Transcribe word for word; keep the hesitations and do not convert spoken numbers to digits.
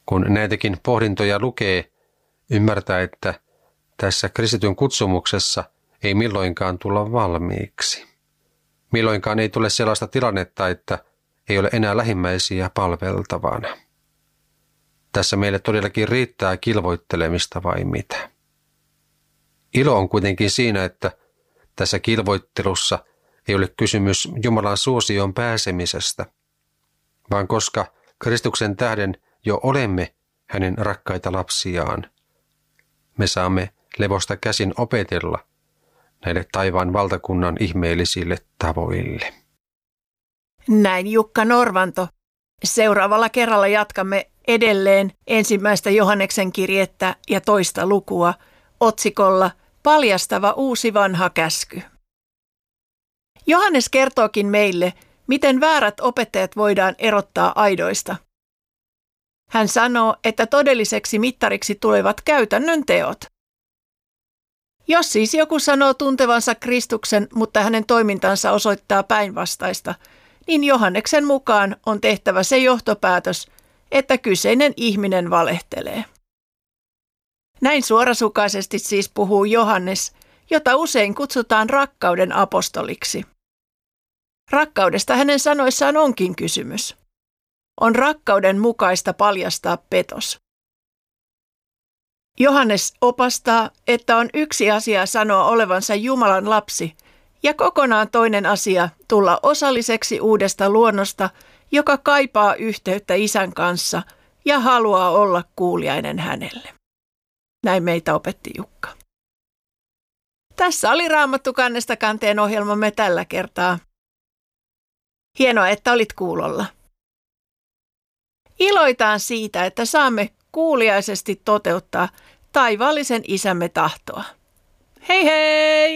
Kun näitäkin pohdintoja lukee, ymmärtää, että tässä kristityn kutsumuksessa ei milloinkaan tulla valmiiksi. Milloinkaan ei tule sellaista tilannetta, että ei ole enää lähimmäisiä palveltavana. Tässä meille todellakin riittää kilvoittelemista vai mitä? Ilo on kuitenkin siinä, että tässä kilvoittelussa ei ole kysymys Jumalan suosioon pääsemisestä, vaan koska Kristuksen tähden jo olemme hänen rakkaita lapsiaan, me saamme levosta käsin opetella näille taivaan valtakunnan ihmeellisille tavoille. Näin Jukka Norvanto. Seuraavalla kerralla jatkamme edelleen ensimmäistä Johanneksen kirjettä ja toista lukua otsikolla Paljastava uusi vanha käsky. Johannes kertookin meille, miten väärät opettajat voidaan erottaa aidoista. Hän sanoo, että todelliseksi mittariksi tulevat käytännön teot. Jos siis joku sanoo tuntevansa Kristuksen, mutta hänen toimintansa osoittaa päinvastaista, niin Johanneksen mukaan on tehtävä se johtopäätös, että kyseinen ihminen valehtelee. Näin suorasukaisesti siis puhuu Johannes, jota usein kutsutaan rakkauden apostoliksi. Rakkaudesta hänen sanoissaan onkin kysymys. On rakkauden mukaista paljastaa petos. Johannes opastaa, että on yksi asia sanoa olevansa Jumalan lapsi ja kokonaan toinen asia tulla osalliseksi uudesta luonnosta, joka kaipaa yhteyttä Isän kanssa ja haluaa olla kuuliainen hänelle. Näin meitä opetti Jukka. Tässä oli Raamattu kannesta kanteen ohjelmamme tällä kertaa. Hienoa, että olit kuulolla. Iloitaan siitä, että saamme kuuliaisesti toteuttaa taivaallisen Isämme tahtoa. Hei hei!